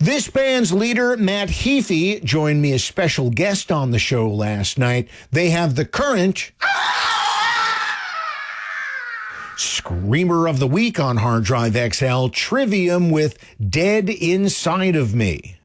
This band's leader, Matt Heafy, joined me as special guest on the show last night. They have the current Screamer of the Week on Hard Drive XL, Trivium with Dead Inside of Me.